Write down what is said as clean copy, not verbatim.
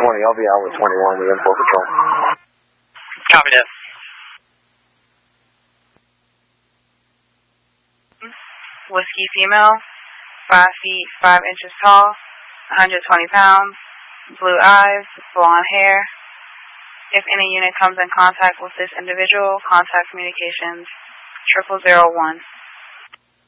I'll be out with 21 within 4 Patrol. Copy that. Whiskey female, 5 feet 5 inches tall, 120 pounds, blue eyes, blonde hair. If any unit comes in contact with this individual, contact communications 0001.